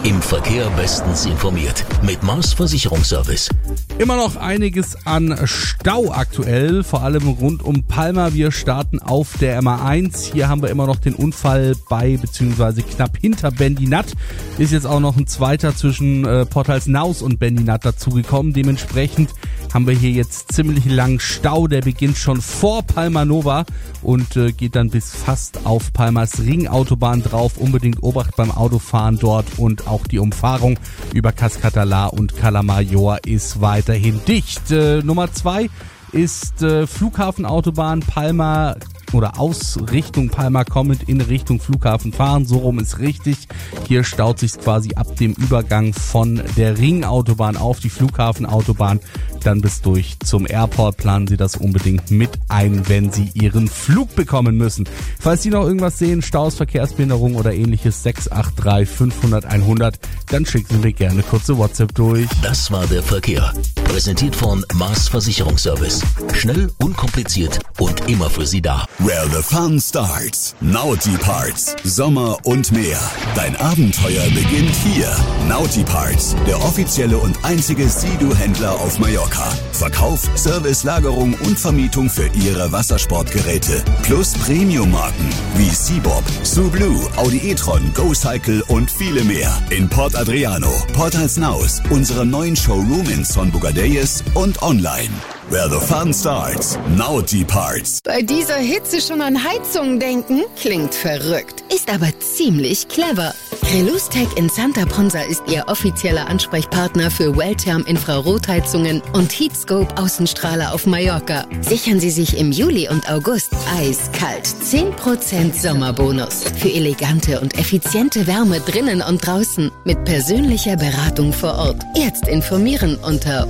Im Verkehr bestens informiert mit Mars Versicherungsservice. Immer noch einiges an Stau aktuell, vor allem rund um Palma. Wir starten auf der MA1. Hier haben wir immer noch den Unfall bei bzw. knapp hinter Bendinat. Ist jetzt auch noch ein zweiter zwischen Portalsnaus und Bendinat dazugekommen. Dementsprechend haben wir hier jetzt ziemlich langen Stau. Der beginnt schon vor Palma Nova und geht dann bis fast auf Palmas Ringautobahn drauf. Unbedingt Obacht beim Autofahren dort, und auch die Umfahrung über Cascatalar und Calamayor ist weiterhin dicht. Nummer 2 ist Flughafenautobahn Palma oder aus Richtung Palma kommend in Richtung Flughafen fahren. So rum ist richtig. Hier staut sich quasi ab dem Übergang von der Ringautobahn auf die Flughafenautobahn dann bis durch zum Airport. Planen Sie das unbedingt mit ein, wenn Sie Ihren Flug bekommen müssen. Falls Sie noch irgendwas sehen, Staus, Verkehrsbehinderung oder ähnliches, 683 500 100, dann schicken Sie mir gerne kurze WhatsApp durch. Das war der Verkehr. Präsentiert von Mars Versicherungsservice. Schnell, unkompliziert und immer für Sie da. Where the fun starts. Naughty Parts. Sommer und mehr. Dein Abenteuer beginnt hier. Naughty Parts, der offizielle und einzige Sea-Doo-Händler auf Mallorca. Verkauf, Service, Lagerung und Vermietung für Ihre Wassersportgeräte. Plus Premium-Marken wie Seabob, Sublue, Audi e-tron, GoCycle und viele mehr. In Port Adriano, Portalsnaus, unserem neuen Showroom in Son Bugadeyes und online. Where the fun starts. Naughty Parts. Bei dieser Hitze schon an Heizungen denken? Klingt verrückt. Ist aber ziemlich clever. Relustech in Santa Ponsa ist Ihr offizieller Ansprechpartner für Welltherm Infrarotheizungen und Heatscope Außenstrahler auf Mallorca. Sichern Sie sich im Juli und August eiskalt 10% Sommerbonus für elegante und effiziente Wärme drinnen und draußen mit persönlicher Beratung vor Ort. Jetzt informieren unter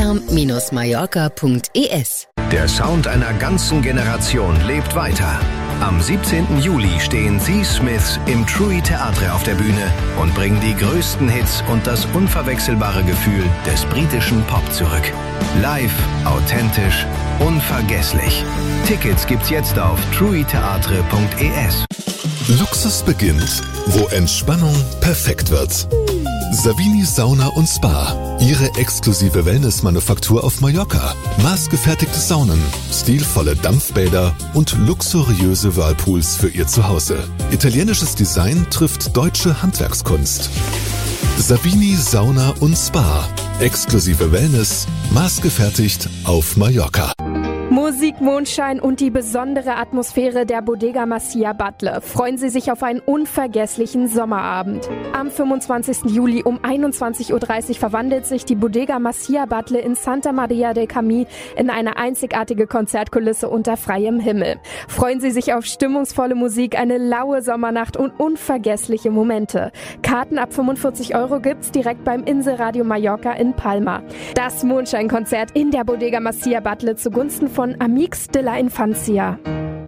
welltherm-mallorca.es. Der Sound einer ganzen Generation lebt weiter. Am 17. Juli stehen The Smiths im TUI Theatre auf der Bühne und bringen die größten Hits und das unverwechselbare Gefühl des britischen Pop zurück. Live, authentisch, unvergesslich. Tickets gibt's jetzt auf truitheatre.es. Luxus beginnt, wo Entspannung perfekt wird. Savini Sauna und Spa. Ihre exklusive Wellness-Manufaktur auf Mallorca. Maßgefertigte Saunen, stilvolle Dampfbäder und luxuriöse Whirlpools für Ihr Zuhause. Italienisches Design trifft deutsche Handwerkskunst. Savini Sauna und Spa. Exklusive Wellness, maßgefertigt auf Mallorca. Musik, Mondschein und die besondere Atmosphäre der Bodega Masia Batlle. Freuen Sie sich auf einen unvergesslichen Sommerabend. Am 25. Juli um 21.30 Uhr verwandelt sich die Bodega Masia Batlle in Santa Maria del Camí in eine einzigartige Konzertkulisse unter freiem Himmel. Freuen Sie sich auf stimmungsvolle Musik, eine laue Sommernacht und unvergessliche Momente. Karten ab 45 € gibt's direkt beim Inselradio Mallorca in Palma. Das Mondscheinkonzert in der Bodega Masia Batlle zugunsten von Amix de la Infancia.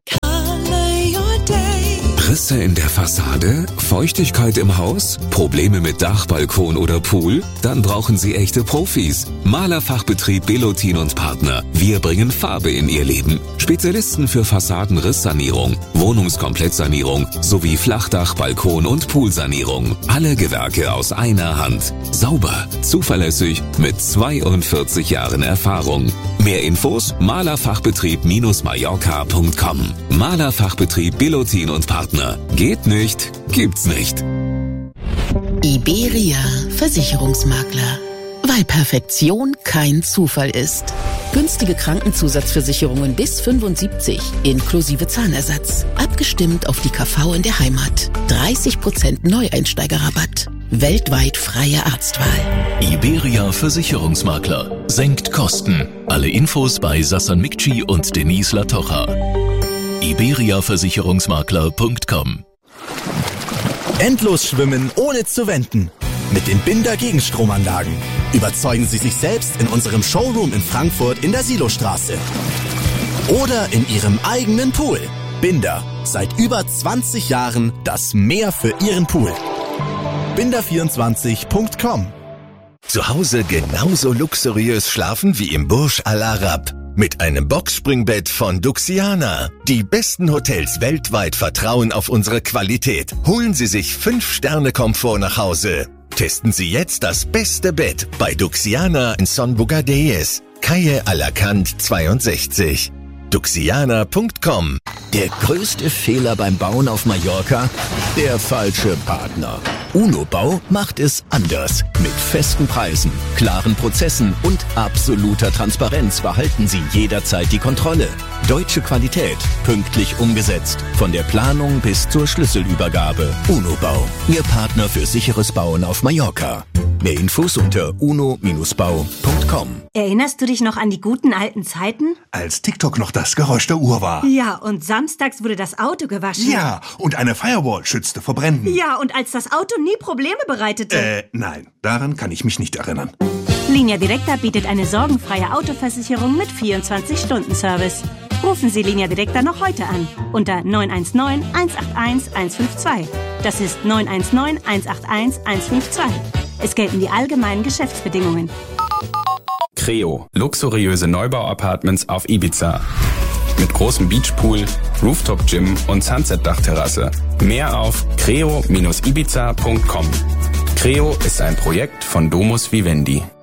Risse in der Fassade? Feuchtigkeit im Haus? Probleme mit Dach, Balkon oder Pool? Dann brauchen Sie echte Profis. Malerfachbetrieb Belotin und Partner. Wir bringen Farbe in Ihr Leben. Spezialisten für Fassadenrisssanierung, Wohnungskomplettsanierung sowie Flachdach, Balkon und Poolsanierung. Alle Gewerke aus einer Hand. Sauber, zuverlässig, mit 42 Jahren Erfahrung. Mehr Infos malerfachbetrieb-mallorca.com. Malerfachbetrieb Belotin und Partner. Geht nicht, gibt's nicht. Iberia Versicherungsmakler. Weil Perfektion kein Zufall ist. Günstige Krankenzusatzversicherungen bis 75, inklusive Zahnersatz. Abgestimmt auf die KV in der Heimat. 30% Neueinsteigerrabatt. Weltweit freie Arztwahl. Iberia Versicherungsmakler. Senkt Kosten. Alle Infos bei Sassan Mikci und Denise Latocha. iberiaversicherungsmakler.com. Endlos schwimmen ohne zu wenden. Mit den Binder Gegenstromanlagen. Überzeugen Sie sich selbst in unserem Showroom in Frankfurt in der Silostraße. Oder in Ihrem eigenen Pool. Binder. Seit über 20 Jahren das Meer für Ihren Pool. Binder24.com. Zu Hause genauso luxuriös schlafen wie im Burj Al Arab. Mit einem Boxspringbett von Duxiana. Die besten Hotels weltweit vertrauen auf unsere Qualität. Holen Sie sich 5-Sterne-Komfort nach Hause. Testen Sie jetzt das beste Bett bei Duxiana in Son Bogadelles, Calle Alacant 62. Duxiana.com. Der größte Fehler beim Bauen auf Mallorca? Der falsche Partner. UNO-Bau macht es anders. Mit festen Preisen, klaren Prozessen und absoluter Transparenz behalten Sie jederzeit die Kontrolle. Deutsche Qualität, pünktlich umgesetzt. Von der Planung bis zur Schlüsselübergabe. UNO-Bau, Ihr Partner für sicheres Bauen auf Mallorca. Mehr Infos unter uno-bau.com. Erinnerst du dich noch an die guten alten Zeiten? Als TikTok noch das Geräusch der Uhr war. Ja, und samstags wurde das Auto gewaschen. Ja, und eine Firewall schützte vor Bränden. Ja, und als das Auto nie Probleme bereitete. Nein, daran kann ich mich nicht erinnern. Linia Directa bietet eine sorgenfreie Autoversicherung mit 24-Stunden-Service. Rufen Sie Linia Directa noch heute an unter 919 181 152. Das ist 919 181 152. Es gelten die allgemeinen Geschäftsbedingungen. Creo, luxuriöse Neubau-Apartments auf Ibiza. Mit großem Beachpool, Rooftop-Gym und Sunset-Dachterrasse. Mehr auf creo-ibiza.com. Creo ist ein Projekt von Domus Vivendi.